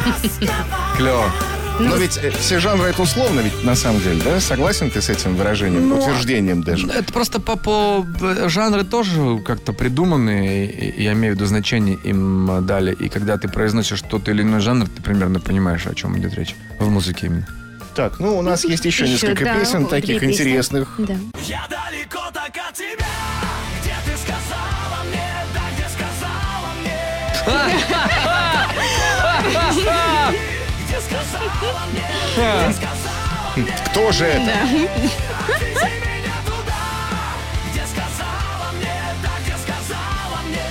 Клево. Но ведь все жанры это условно, ведь на самом деле, да? Согласен ты с этим выражением, утверждением даже? Это просто по жанры тоже как-то придуманы, я имею в виду значение им дали. И когда ты произносишь тот или иной жанр, ты примерно понимаешь, о чем идет речь в музыке именно. Так, ну у нас есть еще несколько песен таких интересных. Да. Я далеко так от тебя, где ты сказала мне, да, где сказала мне. Где сказала мне, где сказала мне. Кто же это? Отвези меня туда, где сказала мне, да, где сказала мне.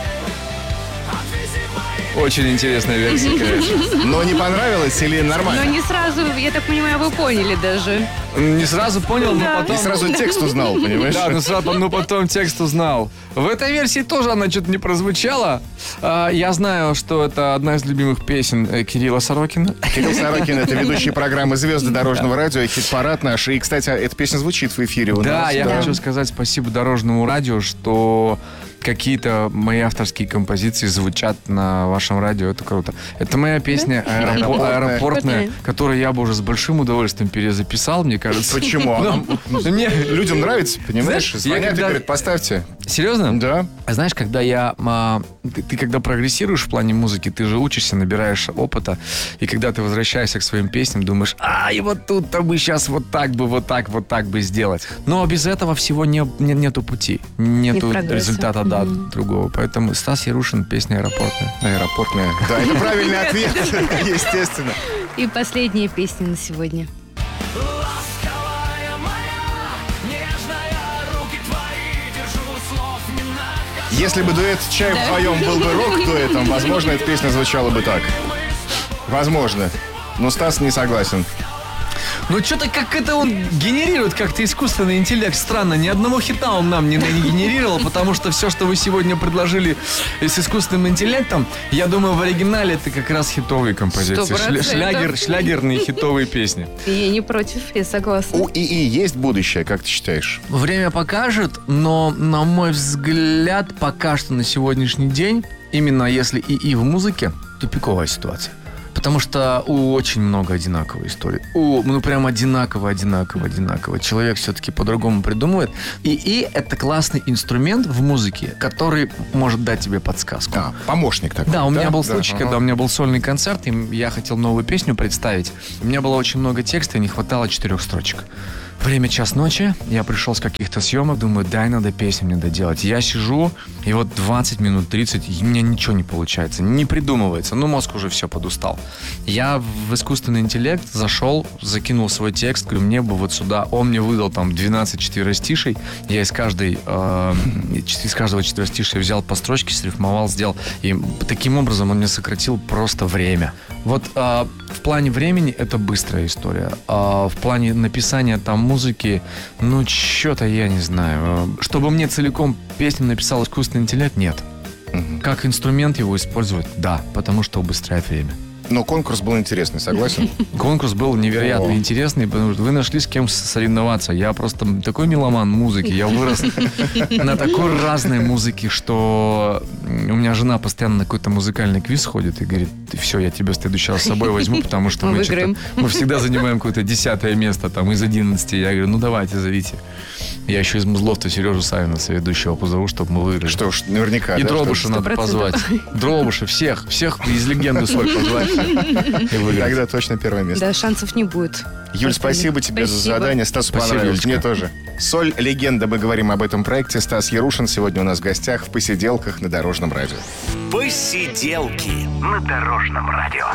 Отвези мои. Очень интересная версия, конечно. Но не понравилось или Но нормально? не сразу, я так понимаю, вы поняли даже. Не сразу понял, но потом... И сразу текст узнал, понимаешь? Да, но потом текст узнал. В этой версии тоже она что-то не прозвучала. Я знаю, что это одна из любимых песен Кирилла Сорокина. Кирилл Сорокин — это ведущий программы «Звезды дорожного радио», хит-парад наш. И, кстати, эта песня звучит в эфире у нас. Да, я хочу сказать спасибо Дорожному радио, что какие-то мои авторские композиции звучат на вашем радио. Это круто. Это моя песня аэропортная, которую я бы уже с большим удовольствием перезаписал, мне кажется. Почему? Людям нравится, понимаешь? Знаешь, Звонят и когда- говорят, поставьте. Серьезно? Да. А знаешь, когда ты когда прогрессируешь в плане музыки, ты же учишься, набираешь опыта, и когда ты возвращаешься к своим песням, думаешь, и вот тут-то бы сейчас вот так бы сделать. Но без этого всего нету пути, нету прогресса. результата другого. Поэтому Стас Ярушин, песня «Аэропортная». Аэропортная. Да, это правильный ответ, естественно. И последняя песня на сегодня. Ласковая моя, нежная, руки твои, держу, слов не надо. Если бы дуэт «Чай вдвоем» был бы рок-дуэтом, возможно, эта песня звучала бы так. Возможно. Но Стас не согласен. Ну, что-то как это он генерирует как-то искусственный интеллект. Странно, ни одного хита он нам не генерировал, потому что все, что вы сегодня предложили с искусственным интеллектом, я думаю, в оригинале это как раз хитовые композиции. 100%. Шлягерные хитовые песни. Я не против, я согласна. У ИИ есть будущее, как ты считаешь? Время покажет, но, на мой взгляд, пока что на сегодняшний день, именно если ИИ в музыке, тупиковая ситуация. Потому что очень много одинаковой истории. Прям одинаково. Человек все-таки по-другому придумывает. ИИ — это классный инструмент в музыке, который может дать тебе подсказку. Помощник такой. Да, у меня был случай, когда у меня был сольный концерт, и я хотел новую песню представить. У меня было очень много текста, и не хватало 4 строчек. Время 1:00 ночи, я пришел с каких-то съемок, думаю, надо песню мне доделать. Я сижу, и вот 20 минут, 30, и у меня ничего не получается, не придумывается, мозг уже все подустал. Я в искусственный интеллект зашел, закинул свой текст, говорю, мне бы вот сюда, он мне выдал там 12 четверостишей, я из каждого четверостишия взял по строчке, срифмовал, сделал, и таким образом он мне сократил просто время. Вот в плане времени это быстрая история, в плане написания там музыки, что-то я не знаю. Чтобы мне целиком песню написал искусственный интеллект, нет. Как инструмент его использовать, да, потому что убыстряет время. Но конкурс был интересный, согласен? Конкурс был невероятно интересный, потому что вы нашли с кем соревноваться. Я просто такой меломан музыки, я вырос на такой разной музыке, что у меня жена постоянно на какой-то музыкальный квиз ходит и говорит, все, я тебя в следующий раз с собой возьму, потому что мы всегда занимаем какое-то 10 место там из 11. Я говорю, давайте, зовите. Я еще из Музлофта Сережу Савина, соведущего, позову, чтобы мы выиграли. Что ж, наверняка. И да, Дробыша надо 100%. позвать. Дробыша, всех из «Легенды» соль позвать. И выиграть. Тогда точно первое место. Да, шансов не будет. Юль, спасибо тебе за Спасибо. задание. Стасу Спасибо, понравилось. Юлечка. Мне тоже. «Соль. Легенда». Мы говорим об этом проекте. Стас Ярушин сегодня у нас в гостях в «Посиделках» на Дорожном радио. Посиделки на Дорожном радио.